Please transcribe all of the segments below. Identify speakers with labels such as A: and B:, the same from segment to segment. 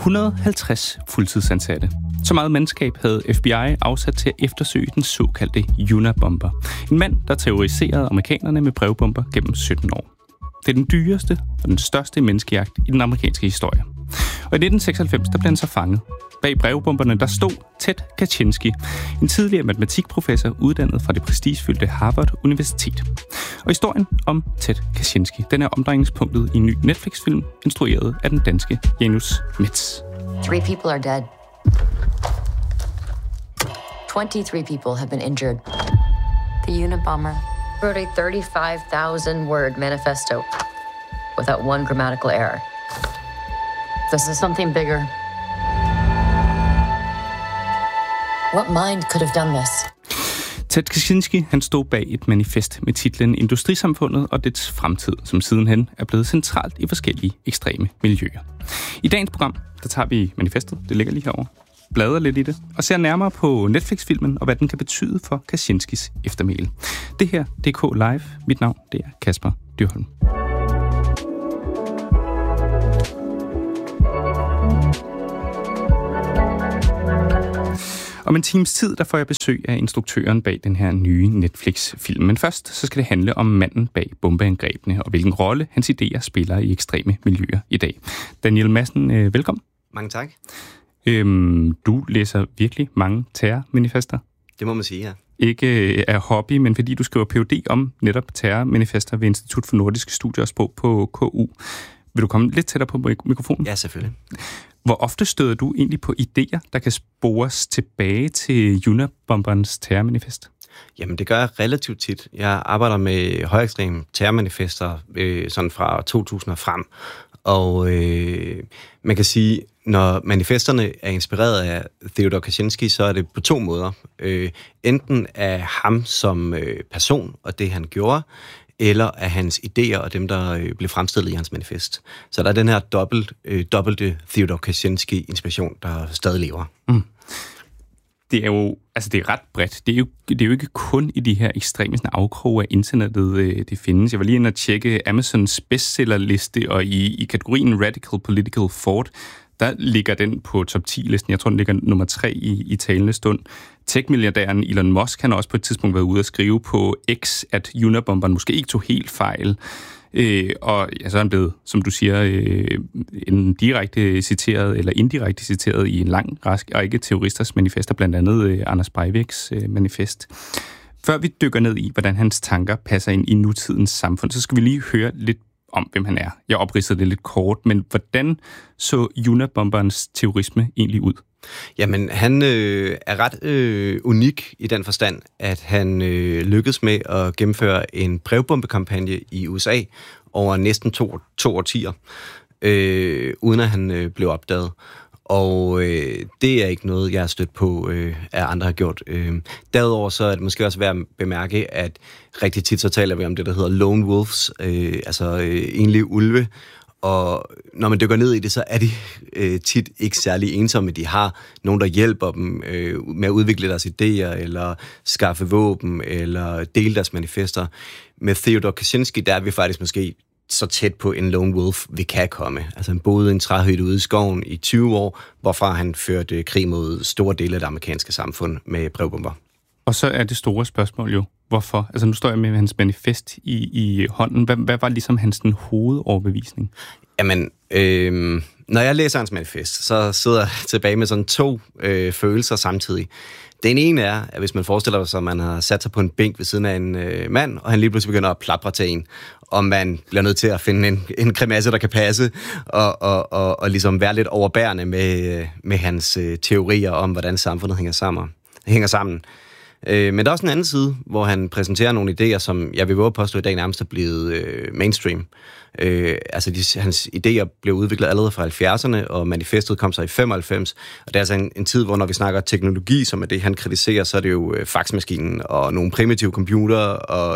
A: 150 fuldtidsansatte. Så meget mandskab havde FBI afsat til at eftersøge den såkaldte Unabomber. En mand, der terroriserede amerikanerne med brevbomber gennem 17 år. Det er den dyreste og den største menneskejagt i den amerikanske historie. Og i 1996 der blev han så fanget. Bag brevbomberne der stod Ted Kaczynski, en tidligere matematikprofessor uddannet fra det prestigefyldte Harvard Universitet. Og historien om Ted Kaczynski, den er omdrejningspunktet i en ny Netflix-film, instrueret af den danske Janus Metz.
B: 3 people are dead. 23 people have been injured. The Unabomber wrote a 35,000-word manifesto without one grammatical error. This is something bigger. What mind could have done this?
A: Ted Kaczynski, han stod bag et manifest med titlen Industrisamfundet og dets fremtid, som sidenhen er blevet centralt i forskellige ekstreme miljøer. I dagens program, der tager vi manifestet, det ligger lige herovre, bladrer lidt i det, og ser nærmere på Netflix-filmen og hvad den kan betyde for Kaczynskis eftermæle. Det her, det er K Live. Mit navn, det er Kasper Dyrholm. Om en times tid, der får jeg besøg af instruktøren bag den her nye Netflix-film. Men først, så skal det handle om manden bag bombeangrebene, og hvilken rolle hans idéer spiller i ekstreme miljøer i dag. Daniel Madsen, velkommen.
C: Mange tak.
A: Du læser virkelig mange terrormanifester.
C: Det må man sige, ja.
A: Ikke af hobby, men fordi du skriver Ph.D. om netop terrormanifester ved Institut for Nordiske Studier og Sprog på KU. Vil du komme lidt tættere på mikrofonen?
C: Ja, selvfølgelig.
A: Hvor ofte støder du egentlig på idéer, der kan spores tilbage til Unabomberens terrormanifest?
C: Jamen, det gør jeg relativt tit. Jeg arbejder med højekstreme terrormanifester sådan fra 2000 og frem. Og man kan sige, når manifesterne er inspireret af Theodor Kaczynski, så er det på 2 måder. Enten af ham som person og det, han gjorde, eller af hans idéer og dem, der blev fremstillet i hans manifest. Så der er den her dobbelte Theodor Kaczynski-inspiration, der stadig lever. Mm.
A: Det er jo, altså det er ret bredt. Det er jo ikke kun i de her ekstreme afkroge af internettet, det findes. Jeg var lige inde og tjekke Amazons bestsellerliste, og i kategorien Radical Political Thought, der ligger den på top 10-listen. Jeg tror, den ligger nummer 3 i talende stund. Tech-milliardæren Elon Musk, han har også på et tidspunkt været ude at skrive på X, at Unabomberen måske ikke tog helt fejl. Og ja, så er han blevet, som du siger, en direkte citeret eller indirekte citeret i en lang række terroristers manifester, blandt andet Anders Breiviks manifest. Før vi dykker ned i, hvordan hans tanker passer ind i nutidens samfund, så skal vi lige høre lidt om, hvem han er. Jeg opridsede det lidt kort, men hvordan så Unabomberens terrorisme egentlig ud?
C: Jamen, han er ret unik i den forstand, at han lykkedes med at gennemføre en brevbombekampagne i USA over næsten to årtier, uden at han blev opdaget. Og det er ikke noget, jeg har stødt på, at andre har gjort. Derudover så er det måske også værd at bemærke, at rigtig tit så taler vi om det, der hedder lone wolves, altså enlige ulve. Og når man dykker ned i det, så er de tit ikke særlig ensomme. De har nogen, der hjælper dem med at udvikle deres idéer, eller skaffe våben, eller dele deres manifester. Med Theodor Kaczynski, der er vi faktisk måske så tæt på en lone wolf, vi kan komme. Altså han boede i en træhytte ude i skoven i 20 år, hvorfra han førte krig mod store dele af det amerikanske samfund med brevbomber. Og
A: så er det store spørgsmål jo, hvorfor? Altså nu står jeg med hans manifest i hånden. Hvad var ligesom hans hovedoverbevisning?
C: Jamen, når jeg læser hans manifest, så sidder jeg tilbage med sådan 2 følelser samtidig. Den ene er, at hvis man forestiller sig, at man har sat sig på en bænk ved siden af en mand, og han lige pludselig begynder at plapre til en, og man bliver nødt til at finde en grimasse, der kan passe, og ligesom være lidt overbærende med hans teorier om, hvordan samfundet hænger sammen. Men der er også en anden side, hvor han præsenterer nogle idéer, som jeg vil våge påstå i dag nærmest er blevet mainstream. Hans idéer blev udviklet allerede fra 70'erne, og manifestet kom så i 95. Og det er altså en tid, hvor når vi snakker teknologi, som er det, han kritiserer, så er det jo faxmaskinen og nogle primitive computere, og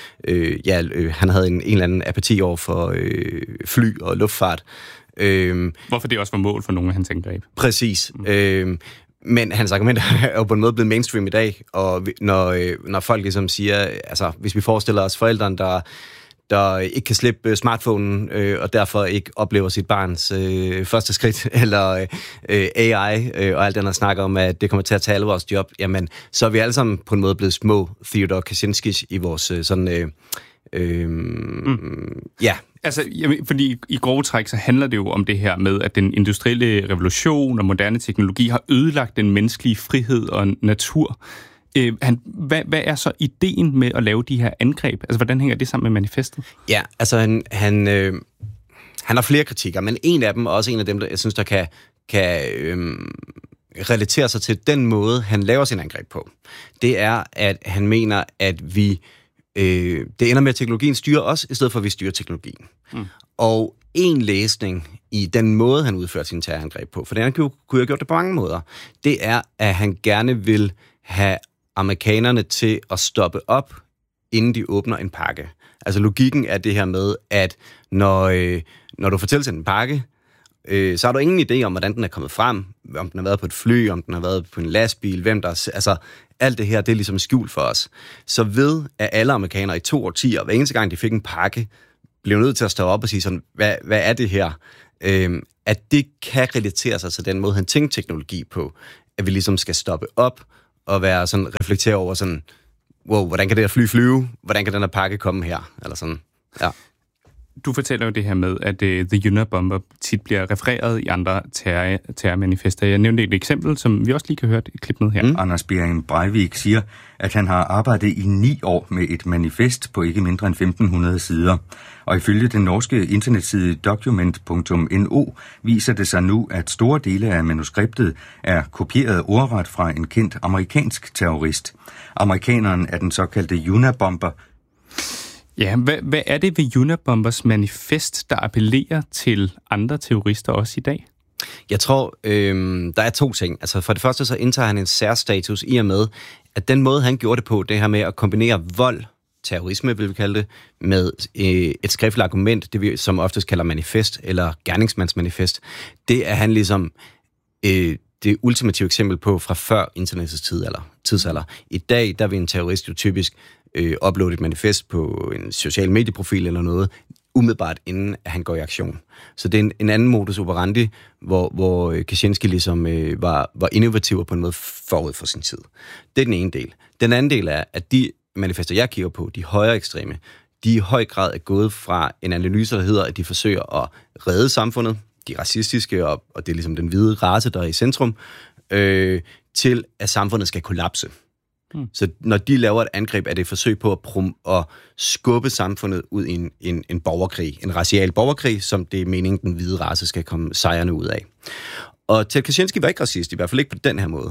C: han havde en eller anden apati over for fly og luftfart.
A: Hvorfor det også var mål for nogle af hans angreb?
C: Præcis. Men hans argument er jo på en måde blevet mainstream i dag, og når folk ligesom siger, altså hvis vi forestiller os forældrene, der ikke kan slippe smartphonen, og derfor ikke oplever sit barns første skridt, eller AI, og alt andet snakker om, at det kommer til at tage alle vores job, jamen, så er vi alle sammen på en måde blevet små Theodor Kaczynskis i vores sådan... ja.
A: Altså, fordi i grove træk, så handler det jo om det her med, at den industrielle revolution og moderne teknologi har ødelagt den menneskelige frihed og natur. Hvad er så ideen med at lave de her angreb? Altså, hvordan hænger det sammen med manifestet?
C: Ja, altså han har flere kritikker, men en af dem, også en af dem, der jeg synes, der kan relatere sig til den måde, han laver sin angreb på, det er, at han mener, at vi det ender med, at teknologien styrer os, i stedet for, at vi styrer teknologien. Og en læsning i den måde, han udfører sin terrorangreb på, for den kunne have gjort det på mange måder, det er, at han gerne vil have amerikanerne til at stoppe op, inden de åbner en pakke. Altså logikken er det her med, at når du får tilsendt en pakke, så har du ingen idé om, hvordan den er kommet frem, om den har været på et fly, om den har været på en lastbil, hvem der er... Altså, alt det her, det er ligesom skjult for os. Så ved, at alle amerikanere i 2 årtier, hver eneste gang de fik en pakke, blev nødt til at stå op og sige sådan, hvad er det her? At det kan relatere sig til den måde, han tænker teknologi på, at vi ligesom skal stoppe op og være sådan, reflektere over sådan, wow, hvordan kan det her flyve? Hvordan kan den her pakke komme her? Eller sådan, ja.
A: Du fortæller jo det her med, at The Unabomber tit bliver refereret i andre terrormanifester. Jeg nævnte et eksempel, som vi også lige kan høre et klip med her.
D: Anders Behring Breivik siger, at han har arbejdet i 9 år med et manifest på ikke mindre end 1500 sider. Og ifølge den norske internetside document.no viser det sig nu, at store dele af manuskriptet er kopieret ordret fra en kendt amerikansk terrorist. Amerikaneren er den såkaldte Unabomber.
A: Ja, hvad er det ved Unabombers manifest, der appellerer til andre terrorister også i dag?
C: Jeg tror, der er 2 ting. Altså for det første så indtager han en særstatus i og med, at den måde, han gjorde det på, det her med at kombinere vold, terrorisme vil vi kalde det, med et skriftligt argument, det vi som oftest kalder manifest, eller gerningsmandsmanifest, det er han ligesom det ultimative eksempel på fra før internettets tidsalder. I dag, der vil en terrorist jo typisk uploade et manifest på en social medieprofil eller noget, umiddelbart inden at han går i aktion. Så det er en anden modus operandi, hvor Kaczynski ligesom var innovativ og på en måde forud for sin tid. Det er den ene del. Den anden del er, at de manifester, jeg kigger på, de højere ekstreme, de i høj grad er gået fra en analyse, der hedder, at de forsøger at redde samfundet, de racistiske, og det er ligesom den hvide race, der er i centrum, til at samfundet skal kollapse. Så når de laver et angreb, er det et forsøg på at skubbe samfundet ud i en borgerkrig, en racial borgerkrig, som det er meningen, den hvide race skal komme sejrende ud af. Og Ted Kaczynski var ikke racist, i hvert fald ikke på den her måde.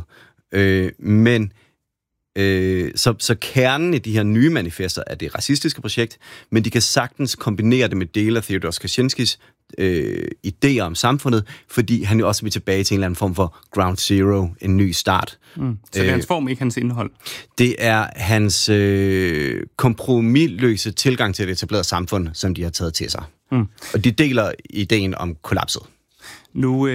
C: Så kernen i de her nye manifester er det racistiske projekt, men de kan sagtens kombinere det med dele af Theodor Kaczynskis idéer om samfundet, fordi han jo også vil tilbage til en eller anden form for ground zero, en ny start.
A: Så det er hans form, ikke hans indhold? Det
C: er hans kompromisløse tilgang til et etableret samfund, som de har taget til sig. Og de deler ideen om kollapset.
A: Nu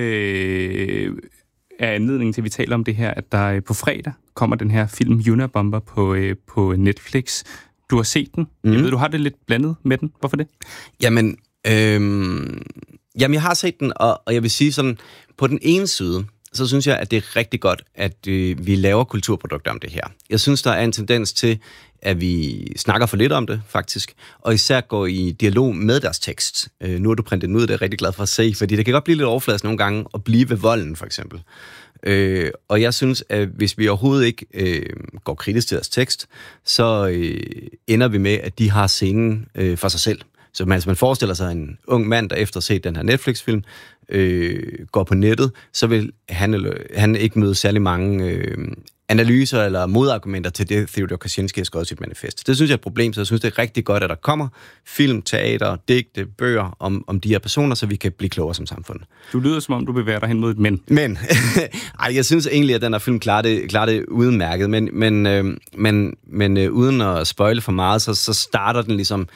A: er anledningen til, at vi taler om det her, at der på fredag kommer den her film Unabomber på Netflix. Du har set den. Jeg ved, du har det lidt blandet med den. Hvorfor det?
C: Jamen, jeg har set den, og jeg vil sige sådan, på den ene side, så synes jeg, at det er rigtig godt, at vi laver kulturprodukter om det her. Jeg synes, der er en tendens til, at vi snakker for lidt om det, faktisk, og især går i dialog med deres tekst. Nu har du printet den ud, det er jeg rigtig glad for at se, fordi det kan godt blive lidt overfladisk nogle gange at blive ved volden, for eksempel. Og jeg synes, at hvis vi overhovedet ikke går kritisk til deres tekst, så ender vi med, at de har scenen for sig selv. Så hvis man forestiller sig en ung mand, der efter at set den her Netflix-film, går på nettet, så vil han ikke møde særlig mange analyser eller modargumenter til det, Theodor Kaczynski har skrevet sit manifest. Det synes jeg er et problem, så jeg synes, det er rigtig godt, at der kommer film, teater, digte, bøger om de her personer, så vi kan blive klogere som samfund.
A: Du lyder, som om du bevæger dig hen mod et men.
C: Men. Ej, jeg synes egentlig, at den her film klarer det udmærket, men uden at spoile for meget, så starter den ligesom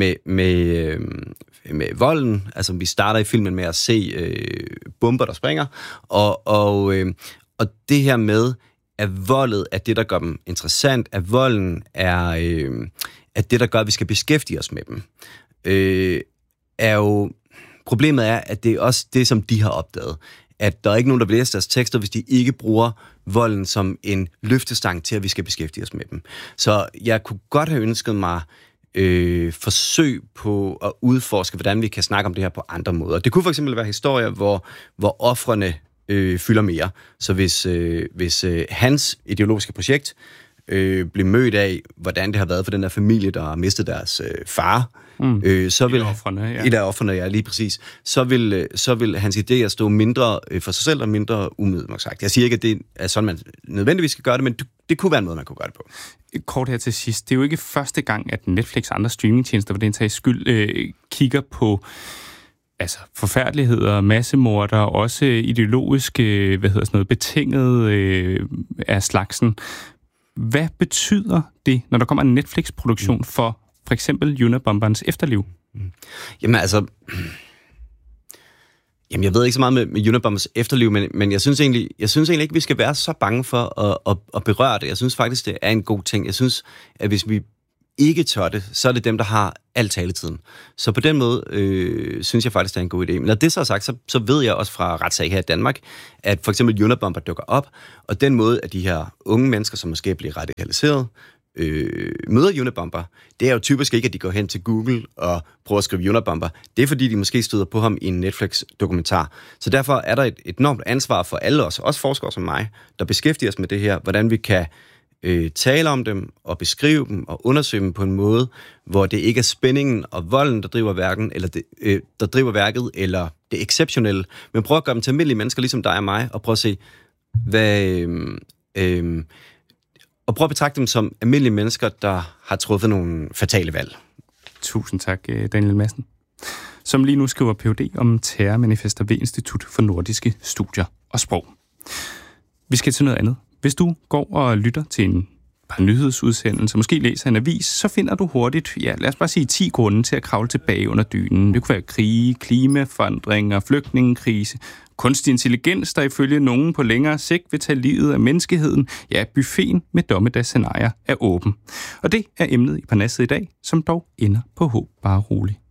C: med volden. Altså, vi starter i filmen med at se bomber, der springer, og det her med, at voldet er det, der gør dem interessant, at volden er det, der gør, at vi skal beskæftige os med dem. Er jo... Problemet er, at det er også det, som de har opdaget. At der er ikke nogen, der vil læse deres tekster, hvis de ikke bruger volden som en løftestang til, at vi skal beskæftige os med dem. Så jeg kunne godt have ønsket mig forsøg på at udforske, hvordan vi kan snakke om det her på andre måder. Det kunne for eksempel være historier, hvor ofrene fylder mere. Så hvis hans ideologiske projekt blev mødt af, hvordan det har været for den der familie, der har mistet deres far, så vil et af ofrene, ja, lige præcis. Så vil hans idéer stå mindre for sig selv og mindre umiddelbart sagt. Jeg siger ikke, at det er sådan, man nødvendigvis skal gøre det, men det kunne være en måde, man kunne gøre det på.
A: Kort her til sidst. Det er jo ikke første gang, at Netflix og andre streamingtjenester for den tages skyld kigger på forfærdeligheder, massemorder, også ideologiske, betinget af slagsen. Hvad betyder det, når der kommer en Netflix-produktion for eksempel Unabomberens efterliv?
C: Jamen jeg ved ikke så meget med Unabombers efterliv, men jeg synes egentlig ikke, vi skal være så bange for at berøre det. Jeg synes faktisk, det er en god ting. Jeg synes, at hvis vi ikke tør det, så er det dem, der har al taletiden. Så på den måde synes jeg faktisk, det er en god idé. Men når det så er sagt, så ved jeg også fra retssag her i Danmark, at for eksempel Unabomber dukker op, og den måde, at de her unge mennesker, som måske bliver radikaliseret, møder Unabomber, det er jo typisk ikke, at de går hen til Google og prøver at skrive Unabomber. Det er fordi, de måske støder på ham i en Netflix-dokumentar. Så derfor er der et enormt ansvar for alle os, også forskere som mig, der beskæftiger os med det her, hvordan vi kan tale om dem og beskrive dem og undersøge dem på en måde, hvor det ikke er spændingen og volden, der driver værket, eller det exceptionelle, men prøv at gøre dem til almindelige mennesker, ligesom dig og mig, og prøv at se, og prøv at betragte dem som almindelige mennesker, der har truffet nogle fatale valg.
A: Tusind tak, Daniel Madsen, som lige nu skriver Ph.D. om terrormanifester ved Institut for Nordiske Studier og Sprog. Vi skal til noget andet. Hvis du går og lytter til en par nyhedsudsendelser, måske læser en avis, så finder du hurtigt, lad os bare sige 10 grunde til at kravle tilbage under dynen. Det kunne være krige, klimaforandringer, flygtningekrise, kunstig intelligens, der ifølge nogen på længere sigt vil tage livet af menneskeheden. Ja, buffeten med dommedagsscenarier er åben. Og det er emnet i Parnasset i dag, som dog ender på håb bare roligt.